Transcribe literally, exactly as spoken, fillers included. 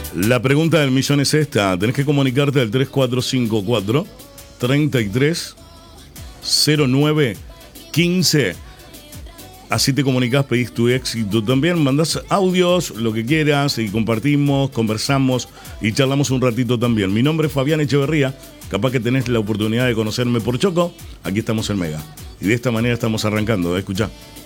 La pregunta del millón es esta. Tenés que comunicarte al tres cuatro cinco cuatro, treinta y tres, cero nueve, quince. Así te comunicás, pedís tu éxito también, mandás audios, lo que quieras, y compartimos, conversamos y charlamos un ratito también. Mi nombre es Fabián Echeverría, capaz que tenés la oportunidad de conocerme por Choco, aquí estamos en Mega. Y de esta manera estamos arrancando, escuchá.